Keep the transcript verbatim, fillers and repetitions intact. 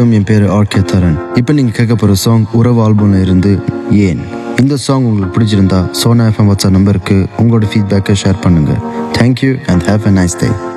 வணக்கம், என் பேர் ஆர்கே தரன். இப்போ நீங்கள் கேட்க போகிற சாங் உறவு ஆல்பம்ல இருந்து ஏன். இந்த சாங் உங்களுக்கு பிடிச்சிருந்தா சோனா எஃப்எம் வாட்ஸ்அப் நம்பருக்கு உங்களோட ஃபீட்பேக்கை ஷேர் பண்ணுங்கள். Thank you and have a nice day.